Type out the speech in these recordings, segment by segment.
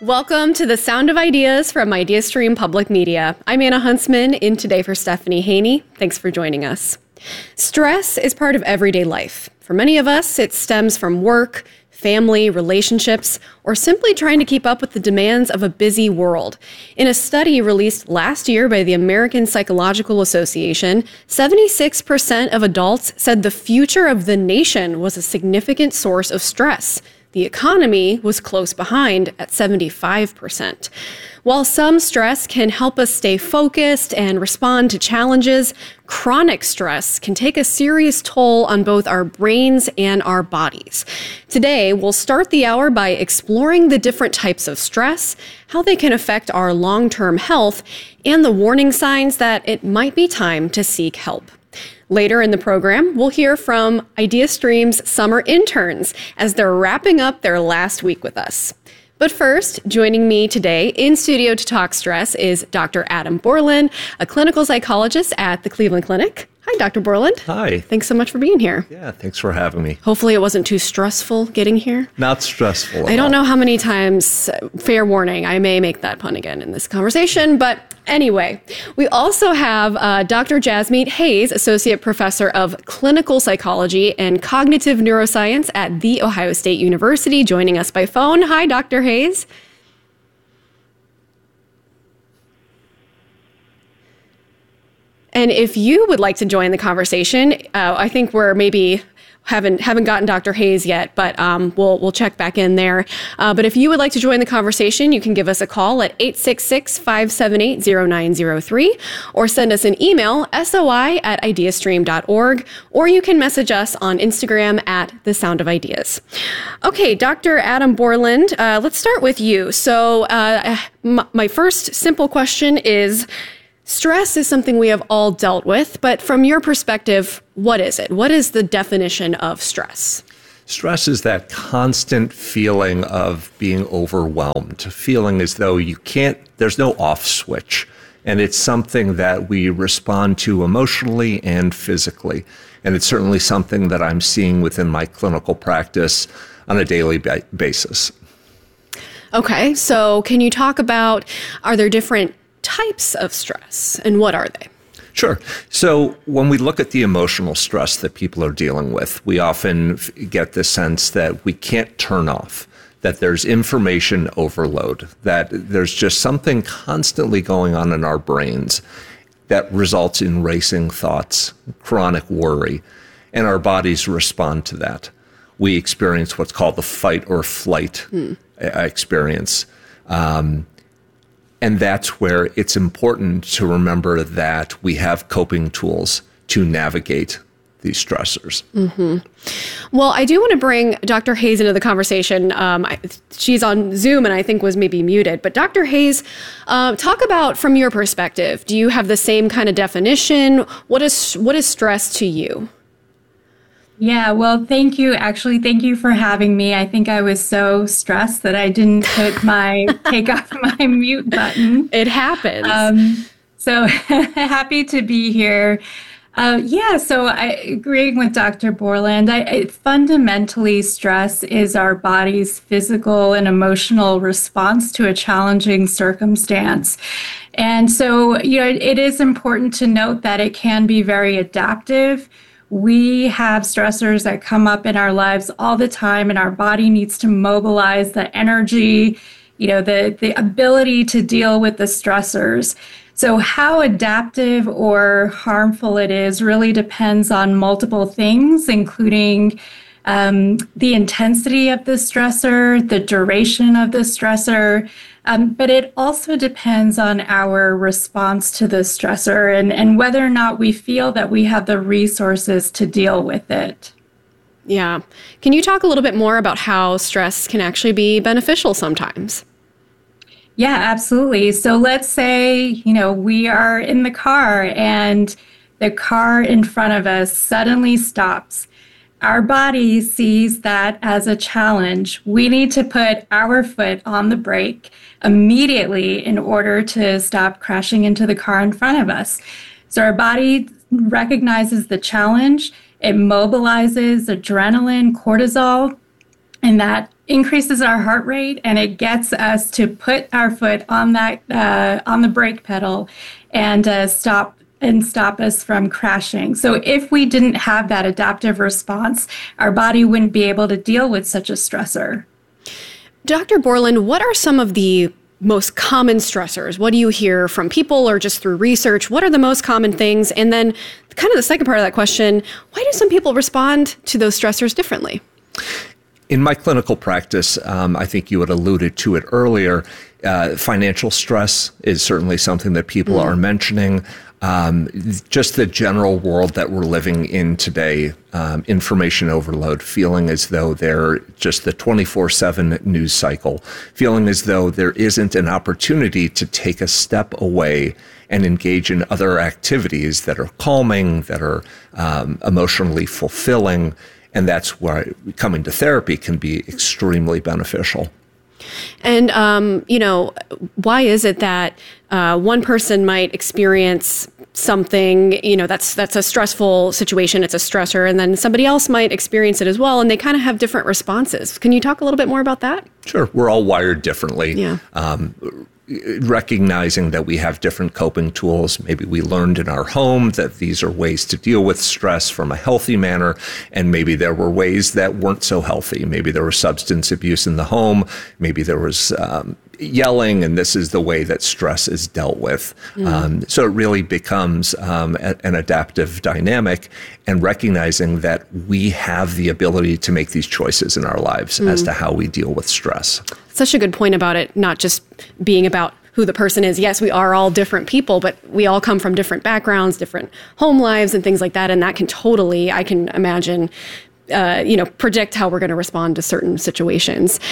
Welcome to the Sound of Ideas from IdeaStream Public Media. I'm Anna Huntsman, in today for Stephanie Haney. Thanks for joining us. Stress is part of everyday life. For many of us, it stems from work, family, relationships, or simply trying to keep up with the demands of a busy world. In a study released last year by the American Psychological Association, 76% of adults said the future of the nation was a significant source of stress. The economy was close behind at 75%. While some stress can help us stay focused and respond to challenges, chronic stress can take a serious toll on both our brains and our bodies. Today, we'll start the hour by exploring the different types of stress, how they can affect our long-term health, and the warning signs that it might be time to seek help. Later in the program, we'll hear from IdeaStream's summer interns as they're wrapping up their last week with us. But first, joining me today in studio to talk stress is Dr. Adam Borland, a clinical psychologist at the Cleveland Clinic. Hi, Dr. Borland. Hi. Thanks so much for being here. Yeah, thanks for having me. Hopefully it wasn't too stressful getting here. Not stressful. I don't know how many times, fair warning, I may make that pun again in this conversation, but anyway, we also have Dr. Jasmeet Hayes, Associate Professor of Clinical Psychology and Cognitive Neuroscience at The Ohio State University, joining us by phone. Hi, Dr. Hayes. And if you would like to join the conversation, I think we're maybe haven't gotten Dr. Hayes yet, but we'll check back in there. But if you would like to join the conversation, you can give us a call at 866-578-0903 or send us an email, soi@ideastream.org, or you can message us on Instagram at The Sound of Ideas. Okay, Dr. Adam Borland, let's start with you. So my first simple question is, stress is something we have all dealt with, but from your perspective, what is it? What is the definition of stress? Stress is that constant feeling of being overwhelmed, feeling as though there's no off switch. And it's something that we respond to emotionally and physically. And it's certainly something that I'm seeing within my clinical practice on a daily basis. Okay, so can you talk about, are there different types of stress, and what are they? Sure. So when we look at the emotional stress that people are dealing with, we often get the sense that we can't turn off, that there's information overload, that there's just something constantly going on in our brains that results in racing thoughts, chronic worry, and our bodies respond to that. We experience what's called the fight or flight experience. And that's where it's important to remember that we have coping tools to navigate these stressors. Mm-hmm. Well, I do want to bring Dr. Hayes into the conversation. She's on Zoom and I think was maybe muted. But Dr. Hayes, talk about from your perspective. Do you have the same kind of definition? What is stress to you? Yeah, well, thank you. Actually, thank you for having me. I think I was so stressed that I didn't take off my mute button. It happens. So happy to be here. So I agreeing with Dr. Borland. Fundamentally, stress is our body's physical and emotional response to a challenging circumstance. And so, it is important to note that it can be very adaptive. We have stressors that come up in our lives all the time, and our body needs to mobilize the energy, the ability to deal with the stressors. So how adaptive or harmful it is really depends on multiple things, including the intensity of the stressor, the duration of the stressor, but it also depends on our response to the stressor and whether or not we feel that we have the resources to deal with it. Yeah. Can you talk a little bit more about how stress can actually be beneficial sometimes? Yeah, absolutely. So let's say, we are in the car and the car in front of us suddenly stops. Our body sees that as a challenge. We need to put our foot on the brake immediately in order to stop crashing into the car in front of us. So our body recognizes the challenge. It mobilizes adrenaline, cortisol, and that increases our heart rate, and it gets us to put our foot on that on the brake pedal and stop us from crashing. So if we didn't have that adaptive response, our body wouldn't be able to deal with such a stressor. Dr. Borland, what are some of the most common stressors? What do you hear from people or just through research? What are the most common things? And then kind of the second part of that question, why do some people respond to those stressors differently? In my clinical practice, I think you had alluded to it earlier, financial stress is certainly something that people are mentioning. Just the general world that we're living in today, information overload, feeling as though they're just the 24/7 news cycle, feeling as though there isn't an opportunity to take a step away and engage in other activities that are calming, that are emotionally fulfilling. And that's why coming to therapy can be extremely beneficial. And, why is it that one person might experience something, that's a stressful situation, it's a stressor, and then somebody else might experience it as well, and they kind of have different responses? Can you talk a little bit more about that? Sure. We're all wired differently. Yeah. Recognizing that we have different coping tools. Maybe we learned in our home that these are ways to deal with stress from a healthy manner, and maybe there were ways that weren't so healthy. Maybe there was substance abuse in the home. Maybe there was yelling, and this is the way that stress is dealt with. So it really becomes an adaptive dynamic, and recognizing that we have the ability to make these choices in our lives as to how we deal with stress. Such a good point about it not just being about who the person is. Yes, we are all different people, but we all come from different backgrounds, different home lives and things like that. And that can totally, I can imagine, predict how we're going to respond to certain situations.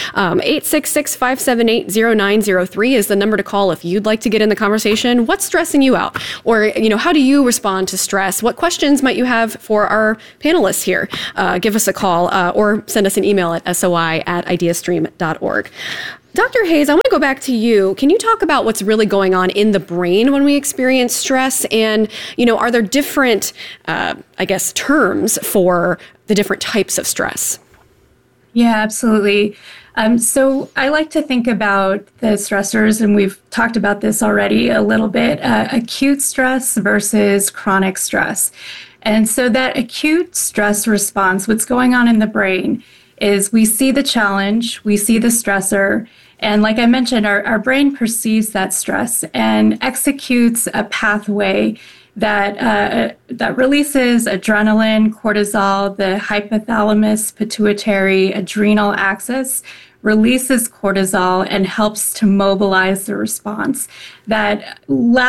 866-578-0903 is the number to call if you'd like to get in the conversation. What's stressing you out? Or, how do you respond to stress? What questions might you have for our panelists here? Give us a call or send us an email at soi@ideastream.org. Dr. Hayes, I want to go back to you. Can you talk about what's really going on in the brain when we experience stress? And, are there different, terms for the different types of stress? Yeah, absolutely. So I like to think about the stressors, and we've talked about this already a little bit, acute stress versus chronic stress. And so that acute stress response, what's going on in the brain is we see the challenge, we see the stressor, and like I mentioned, our brain perceives that stress and executes a pathway that releases adrenaline, cortisol, the hypothalamus, pituitary, adrenal axis, releases cortisol and helps to mobilize the response that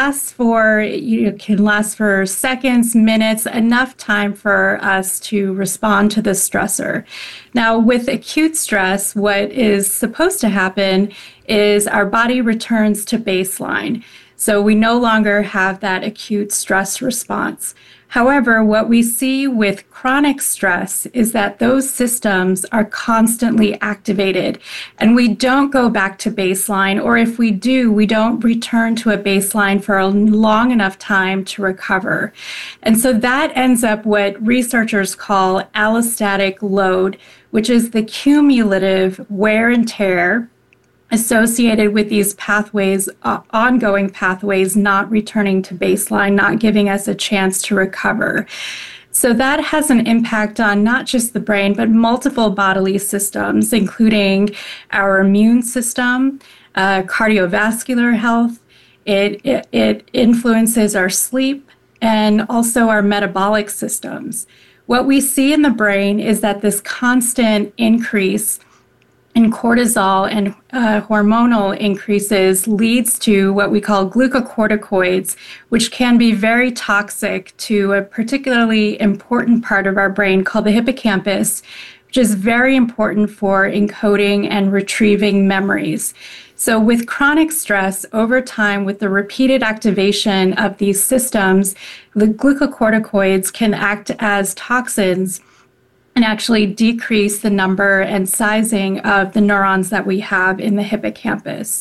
can last for seconds, minutes, enough time for us to respond to the stressor. Now, with acute stress, what is supposed to happen is our body returns to baseline. So we no longer have that acute stress response. However, what we see with chronic stress is that those systems are constantly activated, and we don't go back to baseline, or if we do, we don't return to a baseline for a long enough time to recover. And so that ends up what researchers call allostatic load, which is the cumulative wear and tear associated with these pathways, ongoing pathways, not returning to baseline, not giving us a chance to recover. So that has an impact on not just the brain, but multiple bodily systems, including our immune system, cardiovascular health. It influences our sleep and also our metabolic systems. What we see in the brain is that this constant increase in cortisol and hormonal increases leads to what we call glucocorticoids, which can be very toxic to a particularly important part of our brain called the hippocampus, which is very important for encoding and retrieving memories. So with chronic stress, over time, with the repeated activation of these systems, the glucocorticoids can act as toxins and actually decrease the number and sizing of the neurons that we have in the hippocampus.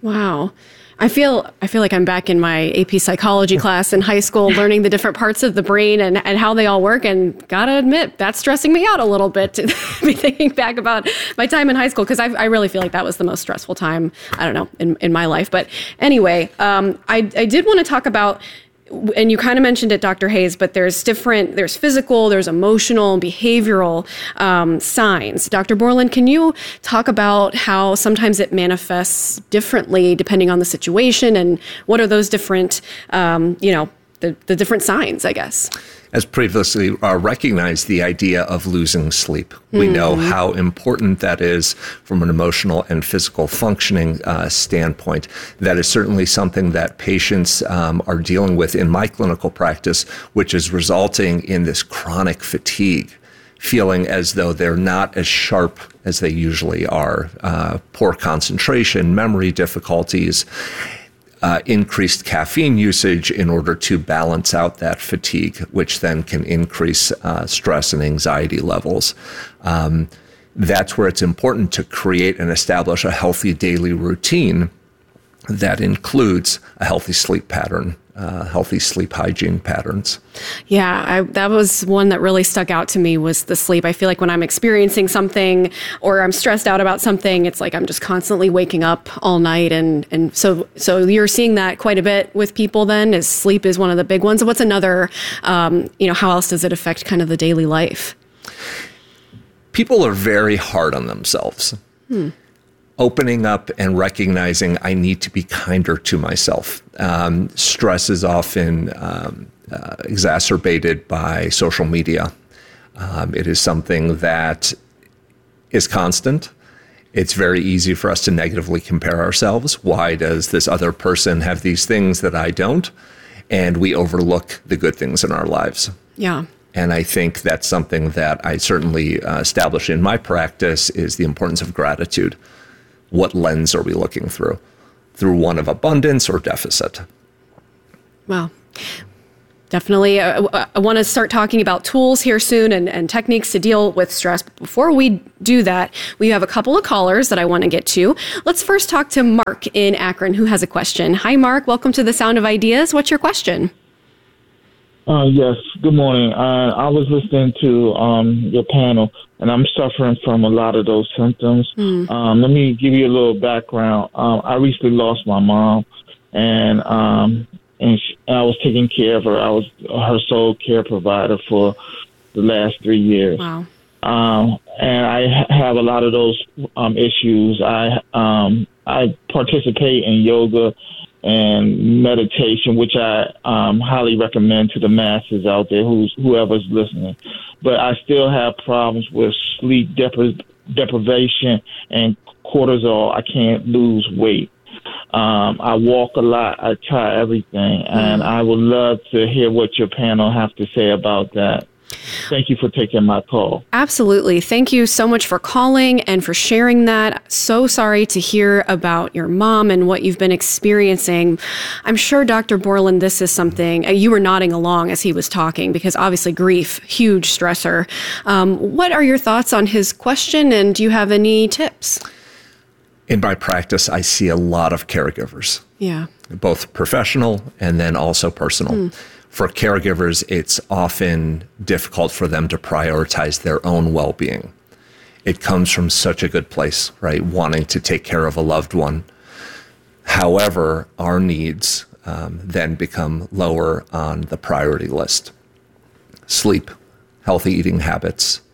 Wow. I feel like I'm back in my AP psychology class in high school, learning the different parts of the brain and how they all work. And gotta admit, that's stressing me out a little bit to be thinking back about my time in high school, because I really feel like that was the most stressful time, I don't know, in my life. But anyway, I did want to talk about, and you kind of mentioned it, Dr. Hayes, but there's physical, there's emotional, and behavioral signs. Dr. Borland, can you talk about how sometimes it manifests differently depending on the situation, and what are those different, the different signs, I guess? As previously recognized, the idea of losing sleep. We know how important that is from an emotional and physical functioning standpoint. That is certainly something that patients are dealing with in my clinical practice, which is resulting in this chronic fatigue, feeling as though they're not as sharp as they usually are, poor concentration, memory difficulties, increased caffeine usage in order to balance out that fatigue, which then can increase stress and anxiety levels. That's where it's important to create and establish a healthy daily routine that includes a healthy sleep pattern, healthy sleep hygiene patterns. Yeah, that was one that really stuck out to me, was the sleep. I feel like when I'm experiencing something or I'm stressed out about something, it's like I'm just constantly waking up all night. And so you're seeing that quite a bit with people then, is sleep is one of the big ones. What's another, how else does it affect kind of the daily life? People are very hard on themselves. Opening up and recognizing I need to be kinder to myself. Stress is often exacerbated by social media. It is something that is constant. It's very easy for us to negatively compare ourselves. Why does this other person have these things that I don't? And we overlook the good things in our lives. Yeah. And I think that's something that I certainly establish in my practice, is the importance of gratitude. What lens are we looking through? Through one of abundance or deficit? Well, definitely. I want to start talking about tools here soon and techniques to deal with stress. But before we do that, we have a couple of callers that I want to get to. Let's first talk to Mark in Akron, who has a question. Hi, Mark. Welcome to The Sound of Ideas. What's your question? Yes, good morning. I was listening to your panel, and I'm suffering from a lot of those symptoms. Let me give you a little background. I recently lost my mom, and I was taking care of her. I was her sole care provider for the last 3 years. Wow. And I have a lot of those issues. I participate in yoga and meditation, which I highly recommend to the masses out there, whoever's listening. But I still have problems with sleep deprivation and cortisol. I can't lose weight. I walk a lot. I try everything. And I would love to hear what your panel have to say about that. Thank you for taking my call. Absolutely. Thank you so much for calling and for sharing that. So sorry to hear about your mom and what you've been experiencing. I'm sure, Dr. Borland, this is something, you were nodding along as he was talking, because obviously grief, huge stressor. What are your thoughts on his question, and do you have any tips? In my practice, I see a lot of caregivers. Yeah. Both professional and then also personal. For caregivers, it's often difficult for them to prioritize their own well-being. It comes from such a good place, right? Wanting to take care of a loved one. However, our needs then become lower on the priority list. Sleep, healthy eating habits,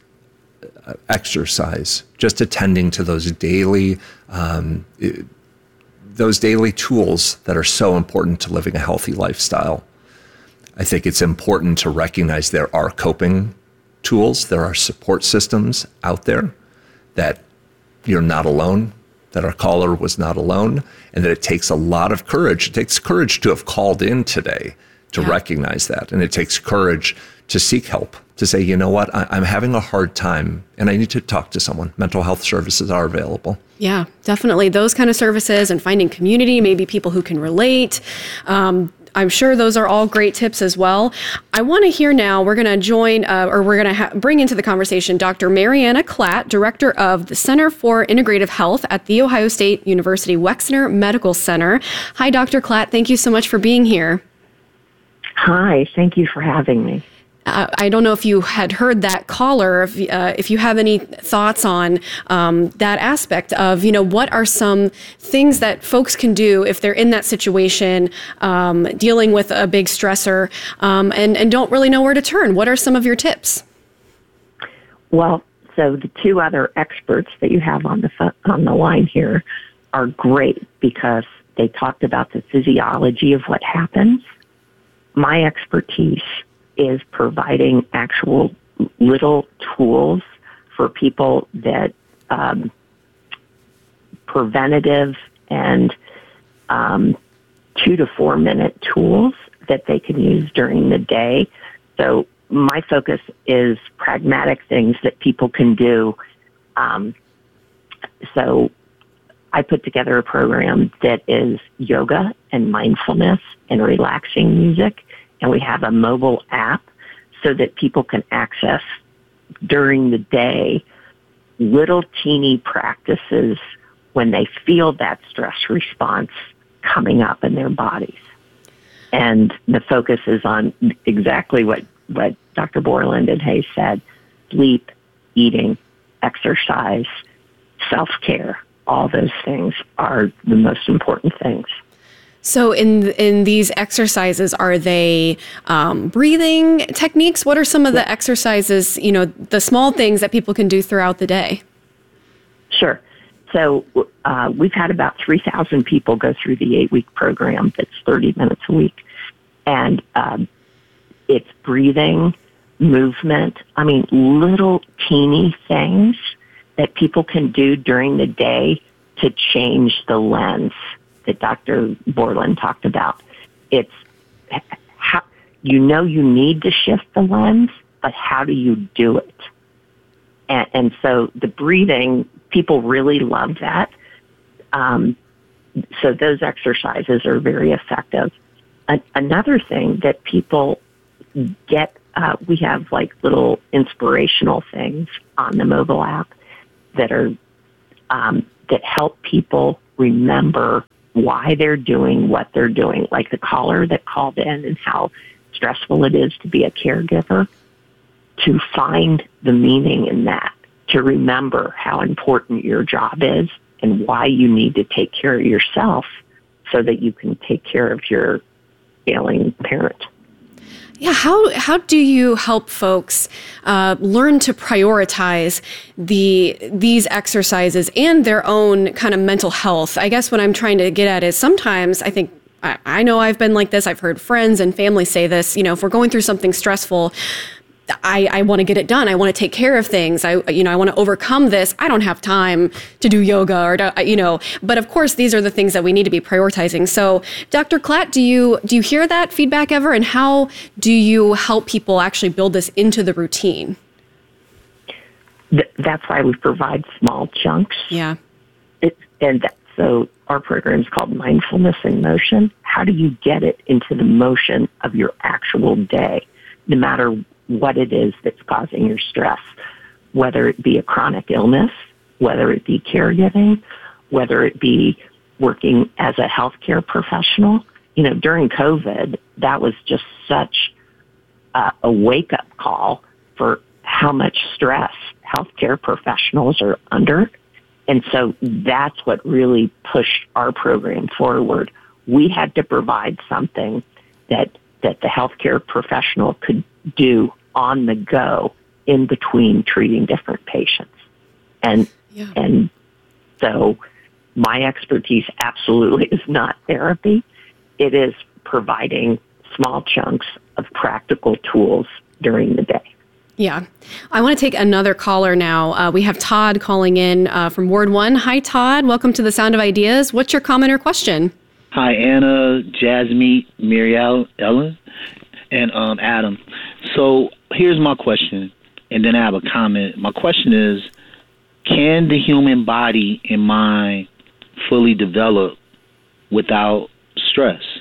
exercise, just attending to those daily tools that are so important to living a healthy lifestyle. I think it's important to recognize there are coping tools, there are support systems out there, that you're not alone, that our caller was not alone, and that it takes a lot of courage. It takes courage to have called in today to recognize that. And it takes courage to seek help, to say, you know what, I'm having a hard time and I need to talk to someone. Mental health services are available. Yeah, definitely. Those kind of services and finding community, maybe people who can relate. I'm sure those are all great tips as well. I want to hear now, we're going to join, we're going to bring into the conversation Dr. Mariana Klatt, Director of the Center for Integrative Health at The Ohio State University Wexner Medical Center. Hi, Dr. Klatt. Thank you so much for being here. Hi, thank you for having me. I don't know if you had heard that caller, if you have any thoughts on that aspect of, what are some things that folks can do if they're in that situation, dealing with a big stressor, and don't really know where to turn? What are some of your tips? Well, so the two other experts that you have on the line here are great because they talked about the physiology of what happens. My expertise is providing actual little tools for people that preventative and 2 to 4 minute tools that they can use during the day. So my focus is pragmatic things that people can do. So I put together a program that is yoga and mindfulness and relaxing music. And we have a mobile app so that people can access during the day little teeny practices when they feel that stress response coming up in their bodies. And the focus is on exactly what Dr. Borland and Hayes said: sleep, eating, exercise, self-care. All those things are the most important things. So in these exercises, are they breathing techniques? What are some of the exercises, the small things that people can do throughout the day? Sure. So we've had about 3,000 people go through the 8-week program that's 30 minutes a week. And it's breathing, movement, little teeny things that people can do during the day to change the lens that Dr. Borland talked about. It's how you need to shift the lens, but how do you do it? And so the breathing, people really love that. So those exercises are very effective. Another thing that people get, we have like little inspirational things on the mobile app that are that help people remember why they're doing what they're doing, like the caller that called in and how stressful it is to be a caregiver, to find the meaning in that, to remember how important your job is and why you need to take care of yourself so that you can take care of your ailing parent. Yeah, how do you help folks learn to prioritize these exercises and their own kind of mental health? I guess what I'm trying to get at is sometimes I think, I know I've been like this, I've heard friends and family say this, if we're going through something stressful, I want to get it done. I want to take care of things. I want to overcome this. I don't have time to do yoga or, but of course, these are the things that we need to be prioritizing. So Dr. Klatt, do you hear that feedback ever? And how do you help people actually build this into the routine? That's why we provide small chunks. Yeah. So our program is called Mindfulness in Motion. How do you get it into the motion of your actual day, no matter what it is that's causing your stress, whether it be a chronic illness, whether it be caregiving, whether it be working as a healthcare professional. During COVID, that was just such a wake-up call for how much stress healthcare professionals are under. And so that's what really pushed our program forward. We had to provide something that the healthcare professional could do on the go in between treating different patients. And so my expertise absolutely is not therapy. It is providing small chunks of practical tools during the day. Yeah. I want to take another caller now. We have Todd calling in from Ward 1. Hi, Todd. Welcome to the Sound of Ideas. What's your comment or question? Hi, Anna, Jasmine, Muriel, Ellen, and Adam. So here's my question, and then I have a comment. My question is, can the human body and mind fully develop without stress?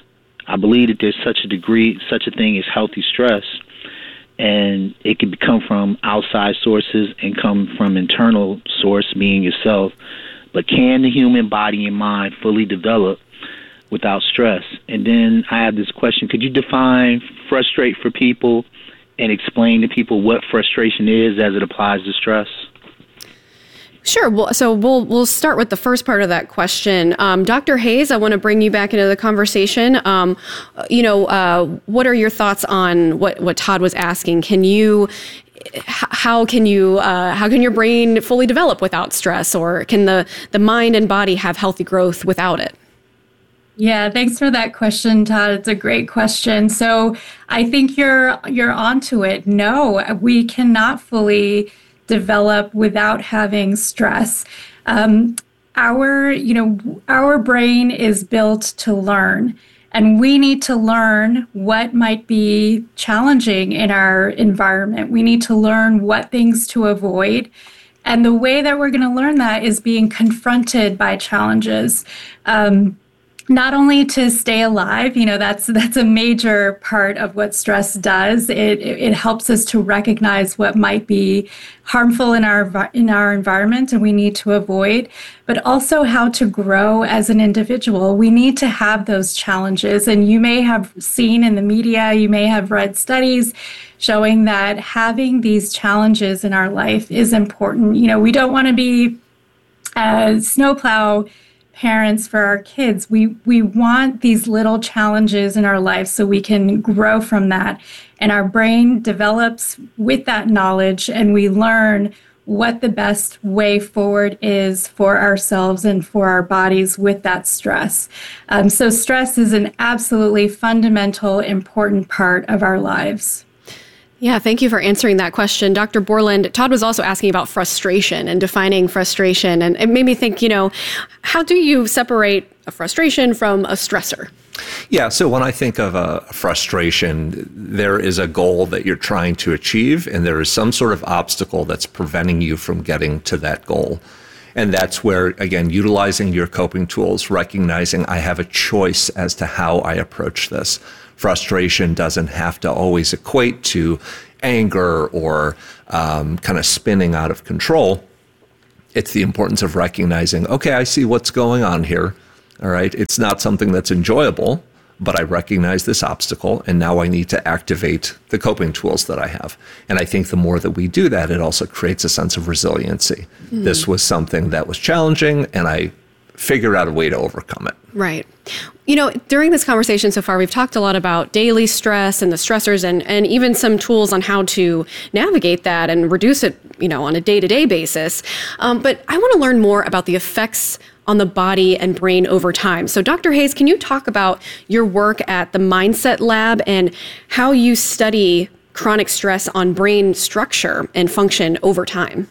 I believe that there's such a thing as healthy stress, and it can come from outside sources and come from internal source, being yourself. But can the human body and mind fully develop without stress? And then I have this question: could you define frustrate for people and explain to people what frustration is as it applies to stress? Sure. Well, so we'll start with the first part of that question. Dr. Hayes, I want to bring you back into the conversation. What are your thoughts on what Todd was asking? How can your brain fully develop without stress, or can the mind and body have healthy growth without it? Yeah, thanks for that question, Todd. It's a great question. So I think you're onto it. No, we cannot fully develop without having stress. Our brain is built to learn, and we need to learn what might be challenging in our environment. We need to learn what things to avoid. And the way that we're going to learn that is being confronted by challenges. Not only to stay alive, that's a major part of what stress does. It helps us to recognize what might be harmful in our environment and we need to avoid, but also how to grow as an individual. We need to have those challenges. And you may have seen in the media, you may have read studies showing that having these challenges in our life is important. We don't want to be snowplow parents for our kids. We want these little challenges in our life so we can grow from that. And our brain develops with that knowledge, and we learn what the best way forward is for ourselves and for our bodies with that stress. So stress is an absolutely fundamental, important part of our lives. Yeah, thank you for answering that question. Dr. Borland, Todd was also asking about frustration and defining frustration. And it made me think, how do you separate a frustration from a stressor? Yeah, so when I think of a frustration, there is a goal that you're trying to achieve, and there is some sort of obstacle that's preventing you from getting to that goal. And that's where, again, utilizing your coping tools, recognizing I have a choice as to how I approach this. Frustration doesn't have to always equate to anger or kind of spinning out of control. It's the importance of recognizing, okay, I see what's going on here. All right. It's not something that's enjoyable, but I recognize this obstacle, and now I need to activate the coping tools that I have. And I think the more that we do that, it also creates a sense of resiliency. Mm-hmm. This was something that was challenging, and I figured out a way to overcome it. Right. During this conversation so far, we've talked a lot about daily stress and the stressors and even some tools on how to navigate that and reduce it, on a day-to-day basis. But I want to learn more about the effects on the body and brain over time. So Dr. Hayes, can you talk about your work at the Mindset Lab and how you study chronic stress on brain structure and function over time?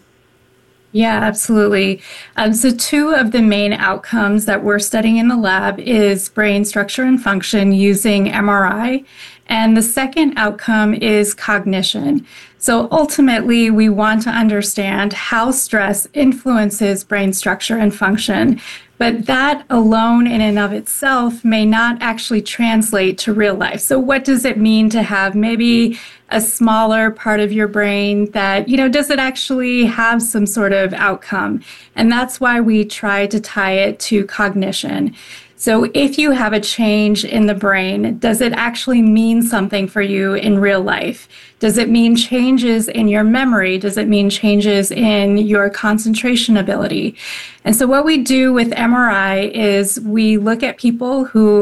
Yeah, absolutely. So two of the main outcomes that we're studying in the lab is brain structure and function using MRI. And the second outcome is cognition. So ultimately, we want to understand how stress influences brain structure and function. But that alone in and of itself may not actually translate to real life. So what does it mean to have maybe a smaller part of your brain that, does it actually have some sort of outcome? And that's why we try to tie it to cognition. So if you have a change in the brain, does it actually mean something for you in real life? Does it mean changes in your memory? Does it mean changes in your concentration ability? And so what we do with MRI is we look at people who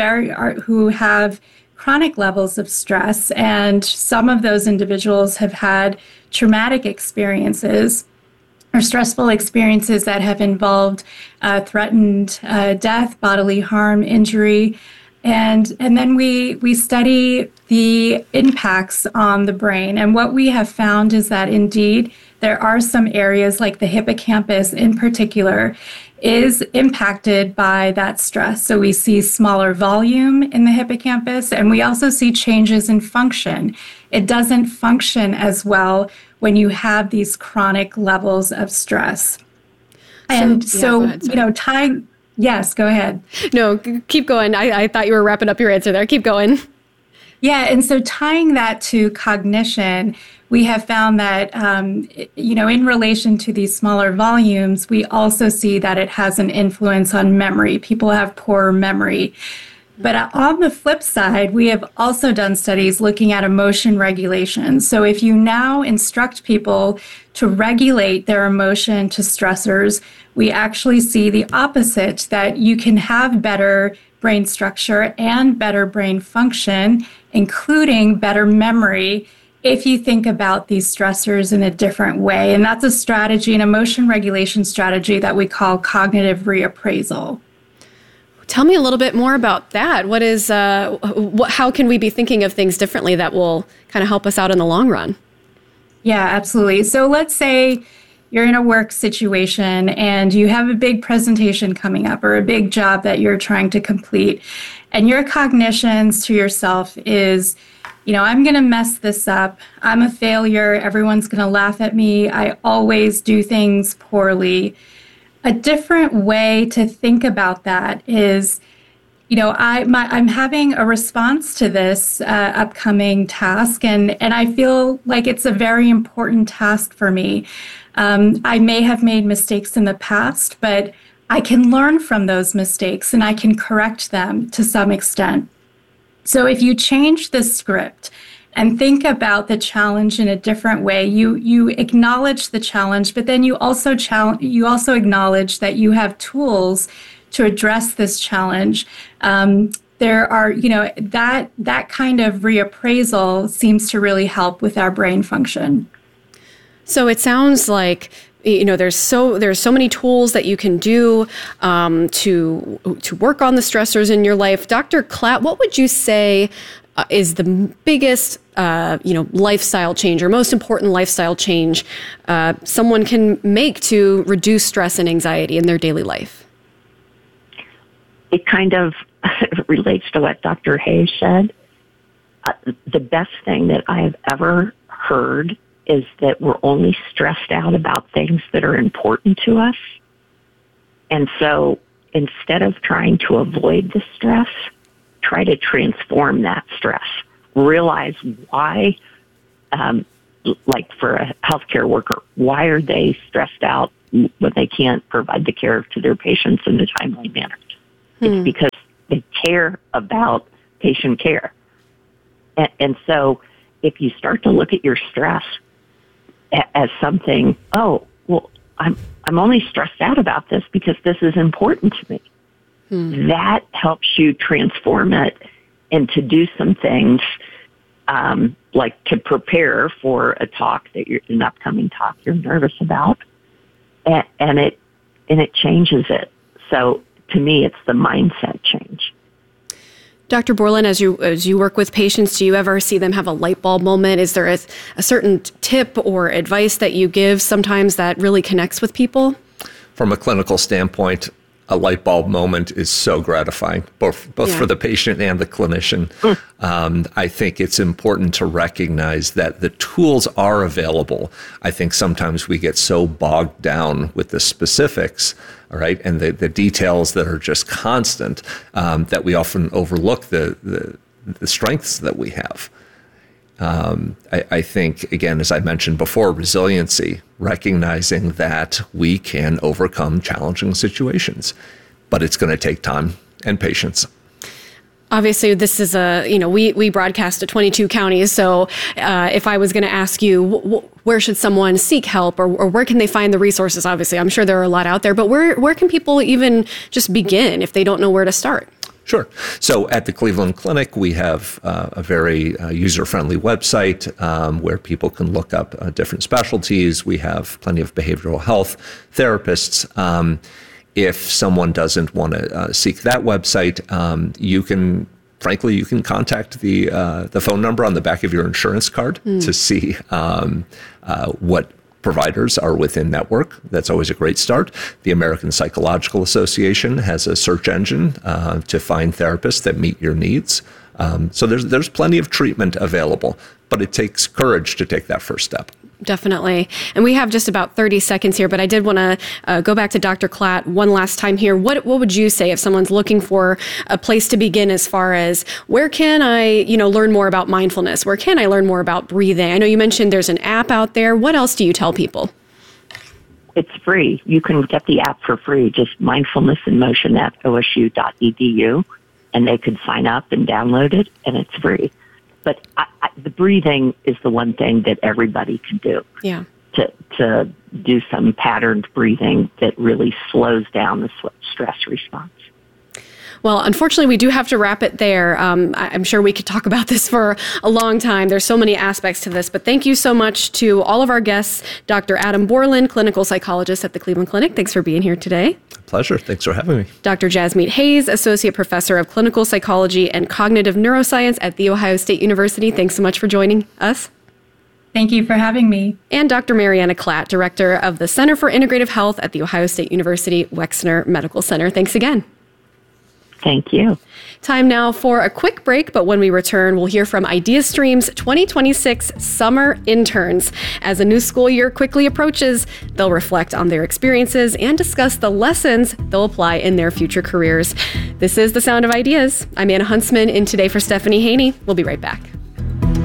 who have chronic levels of stress, and some of those individuals have had traumatic experiences or stressful experiences that have involved threatened death, bodily harm, injury. And then we study the impacts on the brain. And what we have found is that indeed there are some areas like the hippocampus in particular is impacted by that stress. So we see smaller volume in the hippocampus, and we also see changes in function. It doesn't function as well when you have these chronic levels of stress. And tying Yes, go ahead. No, keep going. I thought you were wrapping up your answer there. Keep going. Yeah, and so tying that to cognition, we have found that, in relation to these smaller volumes, we also see that it has an influence on memory. People have poor memory. But on the flip side, we have also done studies looking at emotion regulation. So if you now instruct people to regulate their emotion to stressors, we actually see the opposite, that you can have better brain structure and better brain function, including better memory, if you think about these stressors in a different way. And that's a strategy, an emotion regulation strategy that we call cognitive reappraisal. Tell me a little bit more about that. What is, how can we be thinking of things differently that will kind of help us out in the long run? Yeah, absolutely. So let's say you're in a work situation and you have a big presentation coming up or a big job that you're trying to complete. And your cognitions to yourself is, I'm going to mess this up. I'm a failure. Everyone's going to laugh at me. I always do things poorly. A different way to think about that is, I'm having a response to this upcoming task, and I feel like it's a very important task for me. I may have made mistakes in the past, but I can learn from those mistakes and I can correct them to some extent. So if you change the script and think about the challenge in a different way, you acknowledge the challenge, but then you also acknowledge that you have tools to address this challenge. There are, that kind of reappraisal seems to really help with our brain function. So it sounds like there's so many tools that you can do to work on the stressors in your life. Dr. Klatt, what would you say is the biggest lifestyle change or most important lifestyle change someone can make to reduce stress and anxiety in their daily life? It kind of relates to what Dr. Hayes said. The best thing that I have ever heard is that we're only stressed out about things that are important to us. And so instead of trying to avoid the stress, try to transform that stress. Realize why, like for a healthcare worker, why are they stressed out when they can't provide the care to their patients in a timely manner? It's because they care about patient care. And so if you start to look at your stress as something, I'm only stressed out about this because this is important to me. That helps you transform it and to do some things like to prepare for a talk an upcoming talk you're nervous about, and it changes it. So to me, it's the mindset change. Dr. Borland, as you work with patients, do you ever see them have a light bulb moment? Is there a certain tip or advice that you give sometimes that really connects with people? From a clinical standpoint, a light bulb moment is so gratifying, both for the patient and the clinician. I think it's important to recognize that the tools are available. I think sometimes we get so bogged down with the specifics, all right, and the details that are just constant, that we often overlook the strengths that we have. I think, again, as I mentioned before, resiliency, recognizing that we can overcome challenging situations, but it's going to take time and patience. Obviously, this is we broadcast to 22 counties. So if I was going to ask you, where should someone seek help or where can they find the resources? Obviously, I'm sure there are a lot out there, but where can people even just begin if they don't know where to start? Sure. So at the Cleveland Clinic, we have a very user-friendly website where people can look up different specialties. We have plenty of behavioral health therapists. If someone doesn't want to seek that website, you can contact the phone number on the back of your insurance card to see what providers are within network. That's always a great start. The American Psychological Association has a search engine to find therapists that meet your needs. So there's plenty of treatment available, but it takes courage to take that first step. Definitely. And we have just about 30 seconds here, but I did want to go back to Dr. Klatt one last time here. What would you say if someone's looking for a place to begin as far as where can I, learn more about mindfulness? Where can I learn more about breathing? I know you mentioned there's an app out there. What else do you tell people? It's free. You can get the app for free, just Mindfulness in Motion at osu.edu, and they could sign up and download it, and it's free. But the breathing is the one thing that everybody can do. Yeah. To do some patterned breathing that really slows down the stress response. Well, unfortunately, we do have to wrap it there. I'm sure we could talk about this for a long time. There's so many aspects to this, but thank you so much to all of our guests. Dr. Adam Borland, clinical psychologist at the Cleveland Clinic. Thanks for being here today. Pleasure. Thanks for having me. Dr. Jasmeet Hayes, associate professor of clinical psychology and cognitive neuroscience at The Ohio State University. Thanks so much for joining us. Thank you for having me. And Dr. Mariana Klatt, director of the Center for Integrative Health at The Ohio State University Wexner Medical Center. Thanks again. Thank you. Time now for a quick break, but when we return, we'll hear from IdeaStream's 2026 summer interns. As a new school year quickly approaches, they'll reflect on their experiences and discuss the lessons they'll apply in their future careers. This is The Sound of Ideas. I'm Anna Huntsman, in Today for Stephanie Haney. We'll be right back.